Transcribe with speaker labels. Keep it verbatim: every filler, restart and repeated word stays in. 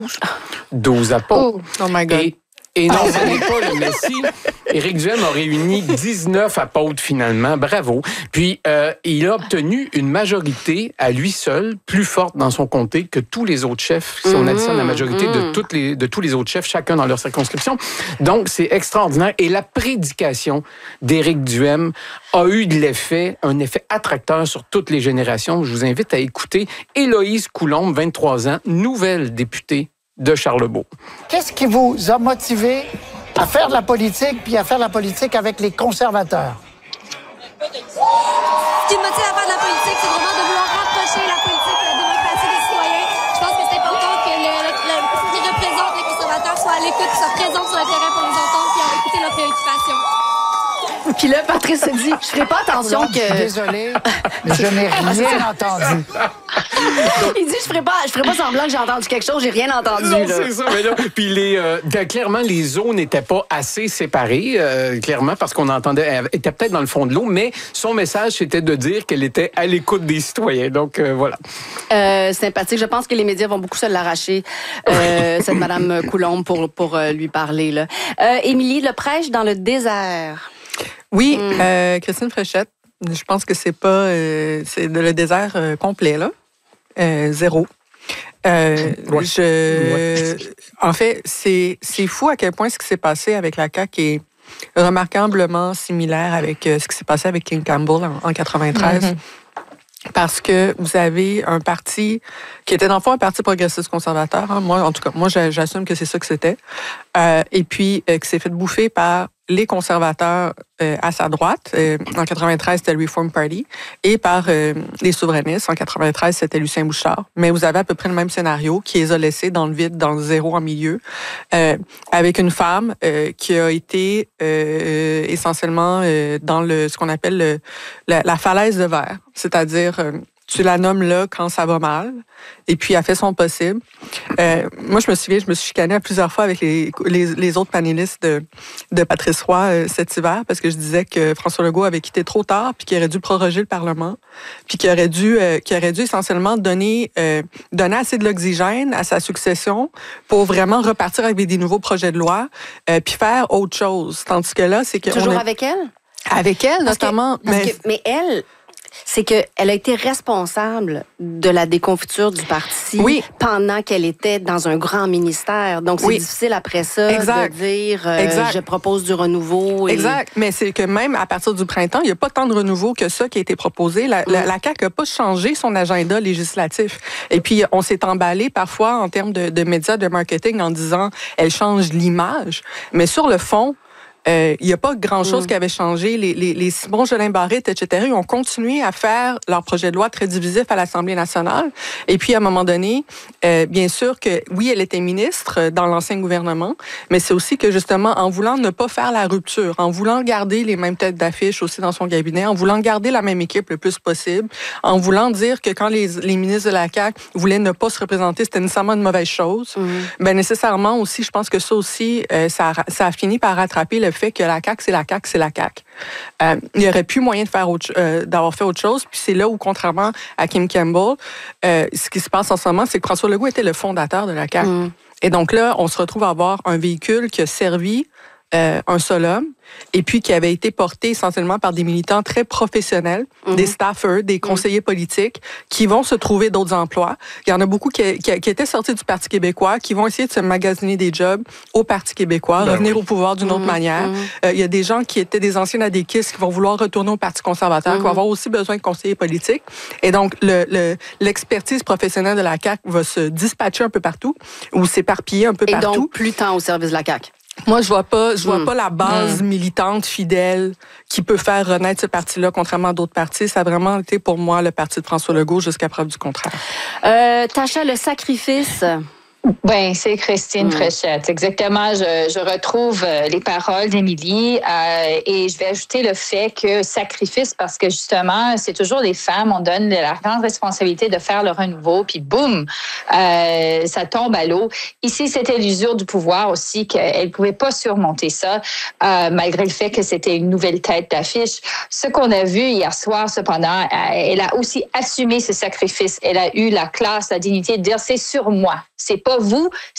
Speaker 1: douze apôtres.
Speaker 2: Oh, oh my God.
Speaker 1: Et, et non, ce n'est pas le Messie. Éric Duhem a réuni dix-neuf apôtres, finalement. Bravo. Puis, euh, il a obtenu une majorité à lui seul, plus forte dans son comté que tous les autres chefs, si on additionne la majorité mmh. de, toutes les, de tous les autres chefs, chacun dans leur circonscription. Donc, c'est extraordinaire. Et la prédication d'Éric Duhem a eu de l'effet, un effet attracteur sur toutes les générations. Je vous invite à écouter Héloïse Coulombe, vingt-trois ans, nouvelle députée de Charlebourg.
Speaker 3: Qu'est-ce qui vous a motivé à faire de la politique, puis à faire de la politique avec les conservateurs?
Speaker 4: Ce qui me motive à faire de la politique, c'est vraiment de vouloir rapprocher la politique de la démocratie des citoyens. Je pense que c'est important que le, le, le, ceux qui représentent les conservateurs soient à l'écoute, soient présents sur le terrain pour les entendre et écouter leurs préoccupations.
Speaker 5: Puis là, Patrice se dit, je ferai pas attention que...
Speaker 3: Je suis désolé, mais je n'ai rien entendu.
Speaker 5: Il dit, je ferai pas, je ferai pas semblant que j'ai entendu quelque chose, j'ai rien entendu.
Speaker 1: Non,
Speaker 5: là.
Speaker 1: c'est ça. Mais là, puis les, euh, clairement, les zones n'étaient pas assez séparées, euh, clairement, parce qu'on entendait, elle était peut-être dans le fond de l'eau, mais son message, c'était de dire qu'elle était à l'écoute des citoyens. Donc, euh, voilà.
Speaker 5: Euh, sympathique. Je pense que les médias vont beaucoup se l'arracher, euh, cette Madame Coulombe, pour, pour euh, lui parler. Là. Euh, Émilie, le prêche dans le désert.
Speaker 2: Oui, mm. euh, Christine Fréchette, je pense que c'est pas euh, c'est de le désert euh, complet là, euh, zéro. Euh, ouais. Je, ouais. En fait, c'est c'est fou à quel point ce qui s'est passé avec la C A Q est remarquablement similaire avec euh, ce qui s'est passé avec King Campbell en, en quatre-vingt-treize. Mm-hmm. Parce que vous avez un parti qui était dans le fond un parti progressiste conservateur. Hein. Moi, en tout cas, moi, j'assume que c'est ça que c'était. Euh, et puis, euh, qui s'est fait bouffer par les conservateurs euh, à sa droite. Euh, en quatre-vingt-treize, c'était le Reform Party. Et par euh, les souverainistes. En quatre-vingt-treize, c'était Lucien Bouchard. Mais vous avez à peu près le même scénario qui les a laissés dans le vide, dans le zéro en milieu, euh, avec une femme euh, qui a été euh, essentiellement euh, dans le ce qu'on appelle le, la, la falaise de verre. C'est-à-dire... Euh, tu la nommes là quand ça va mal, et puis elle fait son possible. Euh, moi, je me souviens, je me suis chicanée à plusieurs fois avec les, les, les autres panélistes de, de Patrice Roy euh, cet hiver, parce que je disais que François Legault avait quitté trop tard, puis qu'il aurait dû proroger le Parlement, puis qu'il aurait dû, euh, qu'il aurait dû essentiellement donner, euh, donner assez de l'oxygène à sa succession pour vraiment repartir avec des nouveaux projets de loi, euh, puis faire autre chose. Tandis que là, c'est que...
Speaker 5: Toujours
Speaker 2: on a...
Speaker 5: avec elle?
Speaker 2: Avec elle,
Speaker 5: parce
Speaker 2: notamment.
Speaker 5: Que, parce
Speaker 2: mais...
Speaker 5: Que, mais elle... c'est qu'elle a été responsable de la déconfiture du parti
Speaker 2: oui.
Speaker 5: pendant qu'elle était dans un grand ministère. Donc, c'est oui. difficile après ça
Speaker 2: exact.
Speaker 5: de dire euh, « je propose du renouveau ». Et...
Speaker 2: Exact. Mais c'est que même à partir du printemps, il n'y a pas tant de renouveau que ça qui a été proposé. La, mm. la, la C A Q n'a pas changé son agenda législatif. Et puis, on s'est emballé parfois en termes de, de médias, de marketing en disant « elle change l'image ». Mais sur le fond, il euh, n'y a pas grand-chose mm. qui avait changé. Les, les, les Simon Jolin Barrette, et cetera, ils ont continué à faire leur projet de loi très divisif à l'Assemblée nationale. Et puis, à un moment donné, euh, bien sûr que, oui, elle était ministre dans l'ancien gouvernement, mais c'est aussi que, justement, en voulant ne pas faire la rupture, en voulant garder les mêmes têtes d'affiche aussi dans son cabinet, en voulant garder la même équipe le plus possible, en voulant dire que quand les, les ministres de la C A Q voulaient ne pas se représenter, c'était nécessairement une mauvaise chose, mm. bien nécessairement aussi, je pense que ça aussi, euh, ça, ça a fini par rattraper le fait que la C A Q, c'est la C A Q, c'est la C A Q. Euh, il n'y aurait plus moyen de faire autre, euh, d'avoir fait autre chose. Puis c'est là où, contrairement à Kim Campbell, euh, ce qui se passe en ce moment, c'est que François Legault était le fondateur de la C A Q. Mm. Et donc là, on se retrouve à avoir un véhicule qui a servi euh, un seul homme, et puis qui avait été porté essentiellement par des militants très professionnels, mm-hmm. des staffers, des conseillers mm-hmm. politiques, qui vont se trouver d'autres emplois. Il y en a beaucoup qui, qui, qui étaient sortis du Parti québécois, qui vont essayer de se magasiner des jobs au Parti québécois, ben revenir oui. au pouvoir d'une mm-hmm. autre manière. Mm-hmm. Euh, il y a des gens qui étaient des anciens adéquistes qui vont vouloir retourner au Parti conservateur, mm-hmm. qui vont avoir aussi besoin de conseillers politiques. Et donc, le, le, l'expertise professionnelle de la C A Q va se dispatcher un peu partout, ou s'éparpiller un peu
Speaker 5: Et
Speaker 2: partout.
Speaker 5: Et donc, plus tant au service de la C A Q.
Speaker 2: Moi, je vois pas, je vois mm. pas la base
Speaker 5: mm.
Speaker 2: militante fidèle qui peut faire renaître ce parti-là, contrairement à d'autres partis. Ça a vraiment été pour moi le parti de François Legault jusqu'à preuve du contraire.
Speaker 5: Euh, Tacha, le sacrifice.
Speaker 6: Ben, c'est Christine mmh. Fréchette. Exactement. Je, je retrouve les paroles d'Émilie euh, et je vais ajouter le fait que sacrifice, parce que justement, c'est toujours les femmes, on donne la grande responsabilité de faire le renouveau, puis boum, euh, ça tombe à l'eau. Ici, c'était l'usure du pouvoir aussi, qu'elle ne pouvait pas surmonter ça, euh, malgré le fait que c'était une nouvelle tête d'affiche. Ce qu'on a vu hier soir, cependant, elle a aussi assumé ce sacrifice. Elle a eu la classe, la dignité de dire, c'est sur moi. C'est pas vous,